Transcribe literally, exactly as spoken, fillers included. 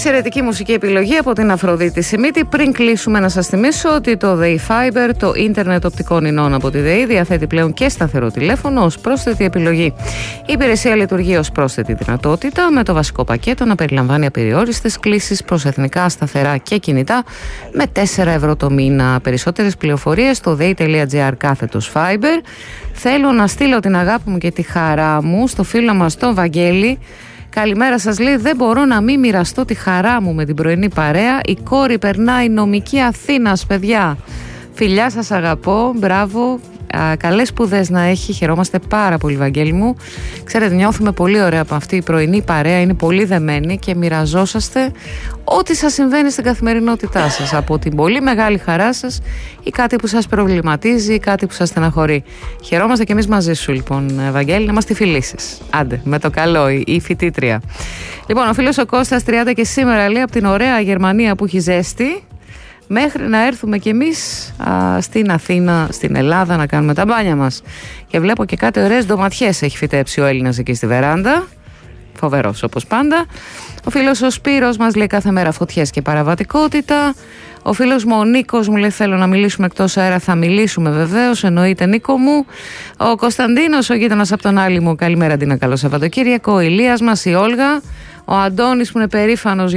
Εξαιρετική μουσική επιλογή από την Αφροδίτη Σιμίτη. Πριν κλείσουμε, να σας θυμίσω ότι το ΔΕΗ Fiber, το ίντερνετ οπτικών ινών από τη ΔΕΗ, διαθέτει πλέον και σταθερό τηλέφωνο ως πρόσθετη επιλογή. Η υπηρεσία λειτουργεί ως πρόσθετη δυνατότητα, με το βασικό πακέτο να περιλαμβάνει απεριόριστες κλήσεις προς εθνικά, σταθερά και κινητά με τέσσερα ευρώ το μήνα. Περισσότερες πληροφορίες στο dei.gr κάθετος Fiber. Θέλω να στείλω την αγάπη μου και τη χαρά μου στο φίλο μας τον Βαγγέλη. Καλημέρα σας, λέει, δεν μπορώ να μην μοιραστώ τη χαρά μου με την πρωινή παρέα. Η κόρη περνάει νομική Αθήνας, παιδιά. Φιλιά, σας αγαπώ, μπράβο. Α, καλές σπουδές να έχει, χαιρόμαστε πάρα πολύ, Βαγγέλη μου. Ξέρετε, νιώθουμε πολύ ωραία από αυτή η πρωινή παρέα, είναι πολύ δεμένη και μοιραζόσαστε ό,τι σας συμβαίνει στην καθημερινότητά σας, από την πολύ μεγάλη χαρά σας ή κάτι που σας προβληματίζει ή κάτι που σας στεναχωρεί. Χαιρόμαστε και εμείς μαζί σου, λοιπόν, Βαγγέλη, να είμαστε φίλοι σας. Άντε, με το καλό, η, η φοιτήτρια. Λοιπόν, ο φίλος ο Κώστας, τριάντα και σήμερα, λέει, από την ωραία Γερμανία που έχει ζέστη, μέχρι να έρθουμε κι εμείς α, στην Αθήνα, στην Ελλάδα, να κάνουμε τα μπάνια μας. Και βλέπω και κάτι ωραίες ντοματιές έχει φυτέψει ο Έλληνας εκεί στη βεράντα. Φοβερός όπως πάντα. Ο φίλος ο Σπύρος μας λέει κάθε μέρα φωτιές και παραβατικότητα. Ο φίλος μου ο Νίκος μου λέει θέλω να μιλήσουμε εκτός αέρα. Θα μιλήσουμε βεβαίως, εννοείται, Νίκο μου. Ο Κωνσταντίνος, ο γείτονας από τον Άλλη μου. Καλημέρα, Ντίνα, καλό Σαββατοκύριακο. Ο Ηλίας μας, η Όλγα. Ο Αντώνης που είναι περήφανος